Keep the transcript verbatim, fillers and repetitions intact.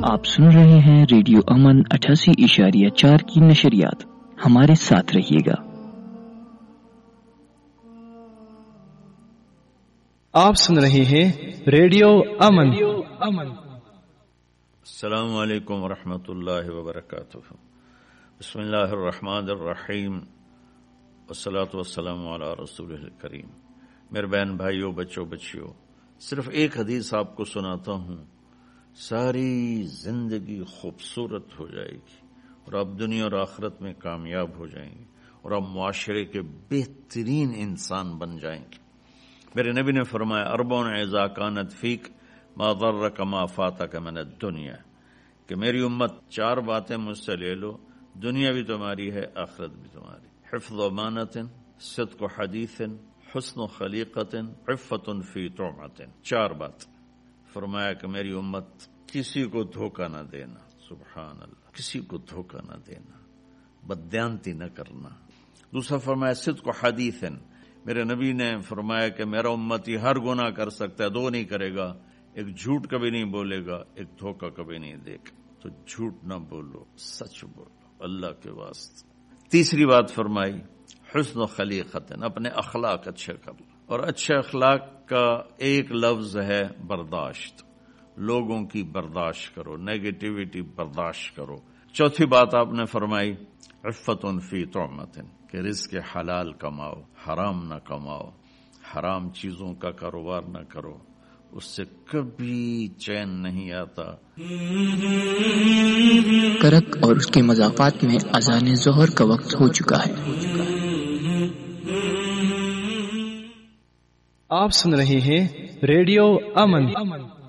آپ سن رہے ہیں ریڈیو امن اٹھاسی اشاریہ چار کی نشریات، ہمارے ساتھ رہیے گا۔ آپ سن رہے ہیں ریڈیو امن۔ السلام علیکم ورحمۃ اللہ وبرکاتہ۔ بسم اللہ الرحمن الرحیم، والصلاة والسلام علی رسول الکریم۔ میرے بہن بھائیوں، بچوں بچیوں، صرف ایک حدیث آپ کو سناتا ہوں، ساری زندگی خوبصورت ہو جائے گی اور آپ دنیا اور آخرت میں کامیاب ہو جائیں گے اور آپ معاشرے کے بہترین انسان بن جائیں گے۔ میرے نبی نے فرمایا، اربعٌ اذا كانت فيك ما ضرك ما فاتك من الدنيا، کہ میری امت چار باتیں مجھ سے لے لو، دنیا بھی تمہاری ہے، آخرت بھی تمہاری۔ حفظ امانت، صدق حدیث، حسن خلیقت، عفت فی طعمت۔ چار بات فرمایا کہ میری امت کسی کو دھوکہ نہ دینا، سبحان اللہ، کسی کو دھوکہ نہ دینا، بددیانتی نہ کرنا۔ دوسرا فرمایا صدق حدیث، میرے نبی نے فرمایا کہ میرا امتی ہر گناہ کر سکتا ہے، دو نہیں کرے گا، ایک جھوٹ کبھی نہیں بولے گا، ایک دھوکہ کبھی نہیں دے گا۔ تو جھوٹ نہ بولو، سچ بولو اللہ کے واسطے۔ تیسری بات فرمائی حسن و خلیقت، اپنے اخلاق اچھے کر لو، اور اچھے اخلاق کا ایک لفظ ہے برداشت، لوگوں کی برداشت کرو، نیگیٹیوٹی برداشت کرو۔ چوتھی بات آپ نے فرمائی عفت فی طعمت، کہ رزق حلال کماؤ، حرام نہ کماؤ، حرام چیزوں کا کاروبار نہ کرو، اس سے کبھی چین نہیں آتا۔ کرک اور اس کے مضافات میں اذان ظہر کا وقت ہو چکا ہے۔ آپ سن رہے ہیں ریڈیو امن۔